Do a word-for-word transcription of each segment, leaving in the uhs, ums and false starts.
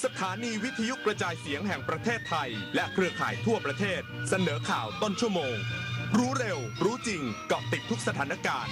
ถานีวิทยุกระจายเสียงแห่งประเทศไทยและเครือข่ายทั่วประเทศเสนอข่าวต้นชั่วโมงรู้เร็วรู้จริงเกาะติดทุกสถานการณ์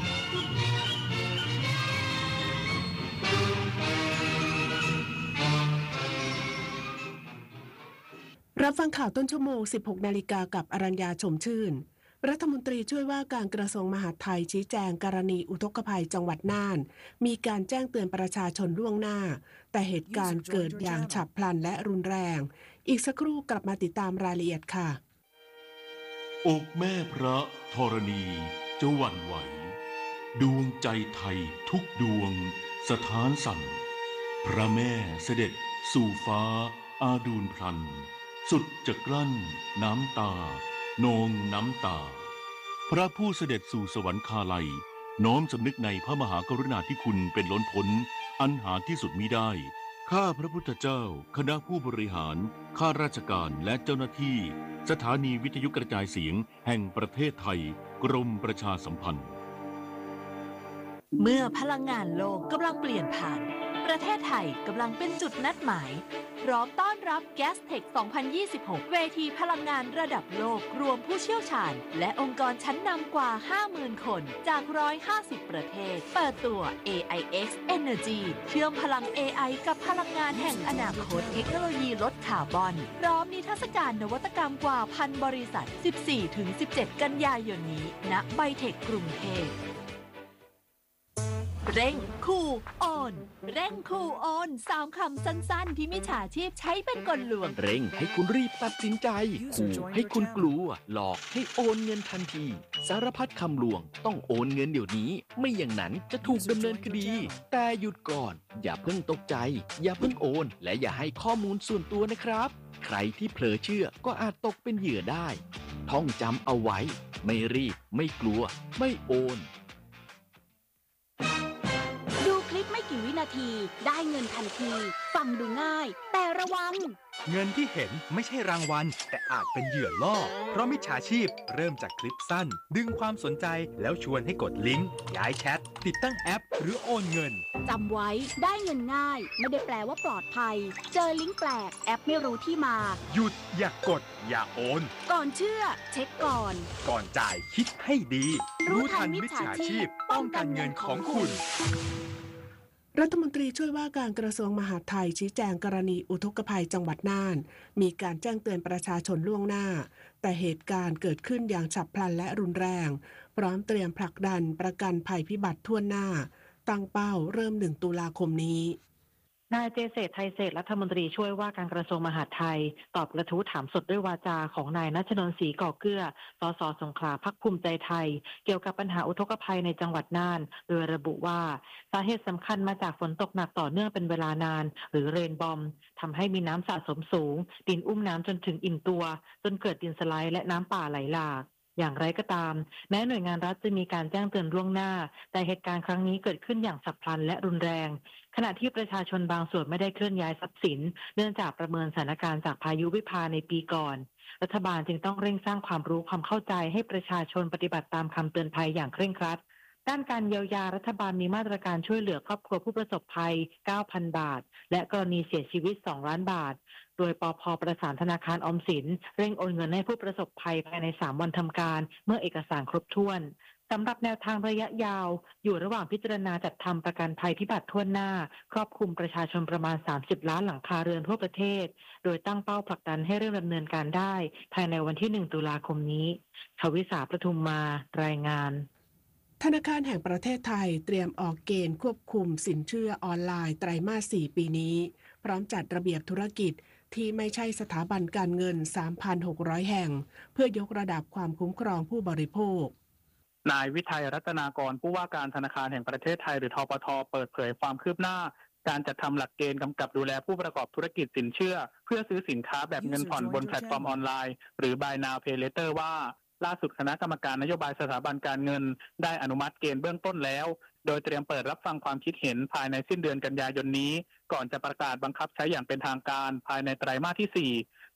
รับฟังข่าวต้นชั่วโมง สิบหกนาฬิกา กับอรัญญาชมชื่นรัฐมนตรีช่วยว่าการกระทรวงมหาดไทยชี้แจงกรณีอุทกภัยจังหวัดน่านมีการแจ้งเตือนประชาชนล่วงหน้าแต่เหตุการณ์เกิดอย่างฉับพลันและรุนแรงอีกสักครู่กลับมาติดตามรายละเอียดค่ะอกแม่พระธรณีจะหวั่นไหวดวงใจไทยทุกดวงสถานสั่นพระแม่เสด็จสู่ฟ้าอาดูลพลันสุดจะกลั้นน้ำตานองน้ำตาพระผู้เสด็จสู่สวรรคาลัยน้อมสำนึกในพระมหากรุณาธิคุณเป็นล้นพ้นอันหาที่สุดมิได้ข้าพระพุทธเจ้าคณะผู้บริหารข้าราชการและเจ้าหน้าที่สถานีวิทยุกระจายเสียงแห่งประเทศไทยกรมประชาสัมพันธ์เมื่อพลังงานโลกกำลังเปลี่ยนผ่านประเทศไทยกำลังเป็นจุดนัดหมายพร้อมต้อนรับ Gastech สองพันยี่สิบหก เวทีพลังงานระดับโลกรวมผู้เชี่ยวชาญและองค์กรชั้นนำกว่า ห้าหมื่น คนจาก หนึ่งร้อยห้าสิบ ประเทศเปิดตัว เอ ไอ เอ็กซ์ Energy เชื่อมพลัง เอ ไอ กับพลังงานแห่งอนาคตเทคโนโลยีลดคาร์บอนพร้อมนิทรรศการนวัตกรรมกว่าพันบริษัท สิบสี่ถึงสิบเจ็ด กันยายนนี้ณไบเทคกรุงเทพเร่งคูโอนเร่งคูโอนสามคำสั้นๆที่มิจฉาชีพใช้เป็นกลลวงเร่งให้คุณรีบตัดสินใจขู่ให้คุณกลัวหลอกให้โอนเงินทันทีสารพัดคำลวงต้องโอนเงินเดี๋ยวนี้ไม่อย่างนั้นจะถูกดำเนินคดีแต่หยุดก่อนอย่าเพิ่งตกใจอย่าเพิ่งโอนและอย่าให้ข้อมูลส่วนตัวนะครับใครที่เผลอเชื่อก็อาจตกเป็นเหยื่อได้ท่องจำเอาไว้ไม่รีบไม่กลัวไม่โอนไม่กี่วินาทีได้เงินทันทีฟังดูง่ายแต่ระวังเงินที่เห็นไม่ใช่รางวัลแต่อาจเป็นเหยื่อล่อเพราะมิจฉาชีพเริ่มจากคลิปสั้นดึงความสนใจแล้วชวนให้กดลิงก์ย้ายแชทติดตั้งแอปหรือโอนเงินจำไว้ได้เงินง่ายไม่ได้แปลว่าปลอดภัยเจอลิงก์แปลกแอปไม่รู้ที่มาหยุดอย่ากดอย่าโอนก่อนเชื่อเช็คก่อนก่อนจ่ายคิดให้ดีรู้ทันมิจฉาชีพป้องกันเงินของคุณรัฐมนตรีช่วยว่าการกระทรวงมหาดไทยชี้แจงกรณีอุทกภัยจังหวัดน่านมีการแจ้งเตือนประชาชนล่วงหน้าแต่เหตุการณ์เกิดขึ้นอย่างฉับพลันและรุนแรงพร้อมเตรียมผลักดันประกันภัยพิบัติทั่วหน้าตั้งเป้าเริ่มหนึ่งตุลาคมนี้นายเจเศรษฐ์ไทยเศรษฐ์รัฐมนตรีช่วยว่าการกระทรวงมหาดไทยตอบกระทู้ถามสดด้วยวาจาของนายณัชนนท์ศรีก่อเกื้อสสสงขลาพรรคภูมิใจไทยเกี่ยวกับปัญหาอุทกภัยในจังหวัดน่านโดยระบุว่าสาเหตุสำคัญมาจากฝนตกหนักต่อเนื่องเป็นเวลานานหรือเรนบอมทำให้มีน้ำสะสมสูงดินอุ้มน้ำจนถึงอิ่มตัวจนเกิดดินสไลด์และน้ำป่าไหลหลากอย่างไรก็ตามแม้หน่วยงานรัฐจะมีการแจ้งเตือนล่วงหน้าแต่เหตุการณ์ครั้งนี้เกิดขึ้นอย่างฉับพลันและรุนแรงขณะที่ประชาชนบางส่วนไม่ได้เคลื่อนย้ายทรัพย์สินเนื่องจากประเมินสถานการณ์จากพายุวิภาในปีก่อนรัฐบาลจึงต้องเร่งสร้างความรู้ความเข้าใจให้ประชาชนปฏิบัติตามคำเตือนภัยอย่างเคร่งครัดด้านการเยียวยารัฐบาลมีมาตรการช่วยเหลือครอบครัวผู้ประสบภัย เก้าพัน บาทและกรณีเสียชีวิตสองล้านบาทโดยปภ.ประสานธนาคารออมสินเร่งโอนเงินให้ผู้ประสบภัยภายในสามวันทำการเมื่อเอกสารครบถ้วนสำหรับแนวทางระยะยาวอยู่ระหว่างพิจารณาจัดทำประกันภัยพิบัติทั่วหน้าครอบคลุมประชาชนประมาณสามสิบล้านหลังคาเรือนทั่วประเทศโดยตั้งเป้าผลักดันให้เริ่มดำเนินการได้ภายในวันที่หนึ่งตุลาคมนี้ชวิสาประทุมมารายงานธนาคารแห่งประเทศไทยเตรียมออกเกณฑ์ควบคุมสินเชื่อออนไลน์ไตรมาสสี่ปีนี้พร้อมจัดระเบียบธุรกิจที่ไม่ใช่สถาบันการเงิน สามพันหกร้อย แห่งเพื่อยกระดับความคุ้มครองผู้บริโภคนายวิทัยรัตนากรผู้ว่าการธนาคารแห่งประเทศไทยหรือธปท.เปิดเผยความคืบหน้าการจัดทำหลักเกณฑ์กำกับดูแลผู้ประกอบธุรกิจสินเชื่อเพื่อซื้อสินค้าแบบเงินผ่อนบนแพลตฟอร์มออนไลน์หรือ Buy Now Pay Later ว่าล่าสุดคณะกรรมการนโยบายสถาบันการเงินได้อนุมัติเกณฑ์เบื้องต้นแล้วโดยเตรียมเปิดรับฟังความคิดเห็นภายในสิ้นเดือนกันยายนนี้ก่อนจะประกาศบังคับใช้อย่างเป็นทางการภายในไตรมาสที่สี่ ซึ่ง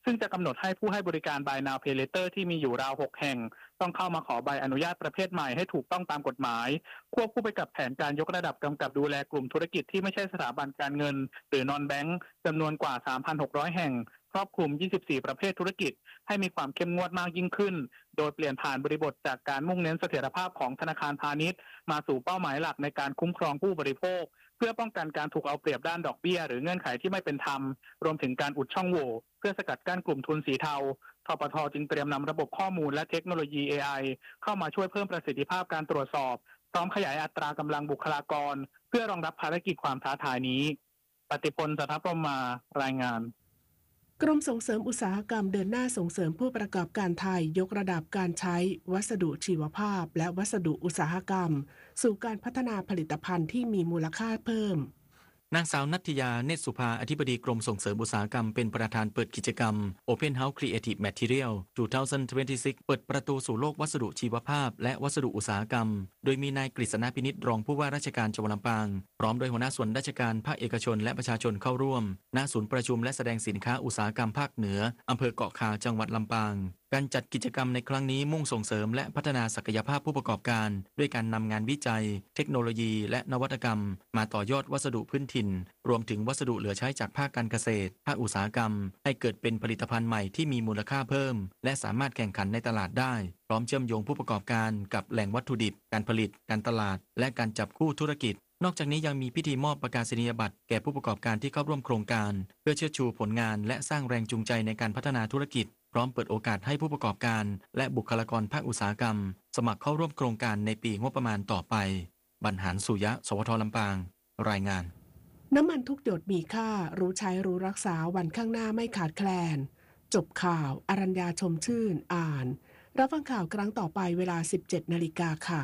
ซึ่งจะกำหนดให้ผู้ให้บริการ Buy Now Pay Later ที่มีอยู่ราวหกแห่งต้องเข้ามาขอใบอนุญาตประเภทใหม่ให้ถูกต้องตามกฎหมายควบคู่ไปกับแผนการยกระดับกำกับดูแลกลุ่มธุรกิจที่ไม่ใช่สถาบันการเงินหรือนอนแบงก์จำนวนกว่า สามพันหกร้อย แห่งครอบคลุมยี่สิบสี่ประเภทธุรกิจให้มีความเข้มงวดมากยิ่งขึ้นโดยเปลี่ยนผ่านบริบทจากการมุ่งเน้นเสถียรภาพของธนาคารพาณิชย์มาสู่เป้าหมายหลักในการคุ้มครองผู้บริโภคเพื่อป้องกันการถูกเอาเปรียบด้านดอกเบี้ยหรือเงื่อนไขที่ไม่เป็นธรรมรวมถึงการอุดช่องโหว่เพื่อสกัดกั้นกลุ่มทุนสีเทาธปท.จึงเตรียมนำระบบข้อมูลและเทคโนโลยี เอ ไอ เข้ามาช่วยเพิ่มประสิทธิภาพการตรวจสอบพร้อมขยายอัตรากำลังบุคลากรเพื่อรองรับภารกิจความท้าทายนี้ปฏิพล สัทธพรหมารายงานกรมส่งเสริมอุตสาหกรรมเดินหน้าส่งเสริมผู้ประกอบการไทยยกระดับการใช้วัสดุชีวภาพและวัสดุอุตสาหกรรมสู่การพัฒนาผลิตภัณฑ์ที่มีมูลค่าเพิ่มนางสาวนัทยาเนตรสุภาอธิบดีกรมส่งเสริมอุตสาหกรรมเป็นประธานเปิดกิจกรรม Open House Creative Material สองพันยี่สิบหก เปิดประตูสู่โลกวัสดุชีวภาพและวัสดุอุตสาหกรรมโดยมีนายกฤษณพินิจรองผู้ว่าราชการจังหวัดลำปางพร้อมโดยหัวหน้าส่วนราชการภาคเอกชนและประชาชนเข้าร่วมณศูนย์ประชุมและแสดงสินค้าอุตสาหกรรมภาคเหนืออำเภอเกาะคาจังหวัดลำปางการจัดกิจกรรมในครั้งนี้มุ่งส่งเสริมและพัฒนาศักยภาพผู้ประกอบการด้วยการนำงานวิจัยเทคโนโลยีและนวัตกรรมมาต่อยอดวัสดุพื้นถิ่นรวมถึงวัสดุเหลือใช้จากภาคการเกษตรภาคอุตสาหกรรมให้เกิดเป็นผลิตภัณฑ์ใหม่ที่มีมูลค่าเพิ่มและสามารถแข่งขันในตลาดได้พร้อมเชื่อมโยงผู้ประกอบการกับแหล่งวัตถุดิบการผลิตการตลาดและการจับคู่ธุรกิจนอกจากนี้ยังมีพิธีมอบประกาศนียบัตรแก่ผู้ประกอบการที่เข้าร่วมโครงการเพื่อเชิดชูผลงานและสร้างแรงจูงใจในการพัฒนาธุรกิจพร้อมเปิดโอกาสให้ผู้ประกอบการและบุคลากรภาคอุตสาหกรรมสมัครเข้าร่วมโครงการในปีงบประมาณต่อไปบรรหารสุยะสวท.ลำปางรายงานน้ำมันทุกหยดมีค่ารู้ใช้รู้รักษาวันข้างหน้าไม่ขาดแคลนจบข่าวอรัญญาชมชื่นอ่านรับฟังข่าวครั้งต่อไปเวลา สิบเจ็ดนาฬิกาค่ะ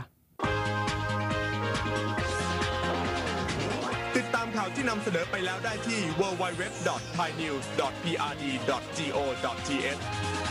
ติดตามข่าวที่นำเสนอไปแล้วได้ที่ ดับเบิลยู ดับเบิลยู ดับเบิลยู ดอท ไทยนิวส์ ดอท พี อาร์ ดี ดอท จี โอ ดอท ที เอช